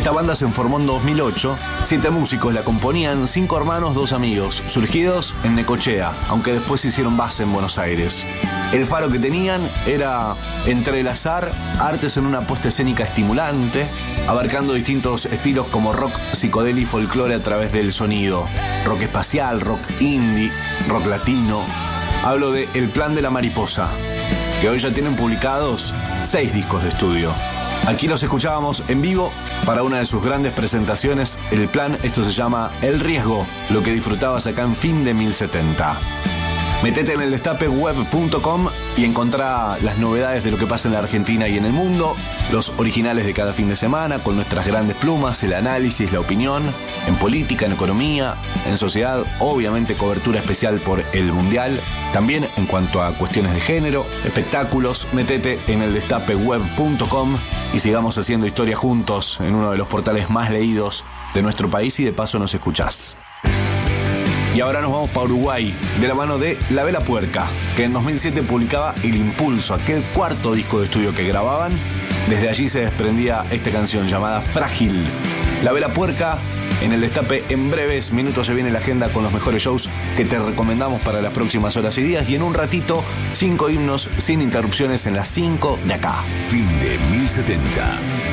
Esta banda se formó en 2008, 7 músicos la componían, 5 hermanos, 2 amigos, surgidos en Necochea, aunque después hicieron base en Buenos Aires. El faro que tenían era entrelazar artes en una puesta escénica estimulante, abarcando distintos estilos como rock, psicodelia y folclore a través del sonido, rock espacial, rock indie, rock latino. Hablo de El Plan de la Mariposa, que hoy ya tienen publicados 6 discos de estudio. Aquí los escuchábamos en vivo para una de sus grandes presentaciones. El Plan, esto se llama El Riesgo, lo que disfrutabas acá en Fin de 1070. Metete en el destapeweb.com y encontrá las novedades de lo que pasa en la Argentina y en el mundo, los originales de cada fin de semana, con nuestras grandes plumas, el análisis, la opinión, en política, en economía, en sociedad, obviamente cobertura especial por el Mundial, también en cuanto a cuestiones de género, espectáculos. Metete en el destapeweb.com y sigamos haciendo historia juntos en uno de los portales más leídos de nuestro país y de paso nos escuchás. Y ahora nos vamos para Uruguay, de la mano de La Vela Puerca, que en 2007 publicaba El Impulso, aquel cuarto disco de estudio que grababan. Desde allí se desprendía esta canción llamada Frágil. La Vela Puerca, en el Destape, en breves minutos se viene la agenda con los mejores shows que te recomendamos para las próximas horas y días. Y en un ratito, 5 himnos sin interrupciones en las 5 de acá. Fin de 1070.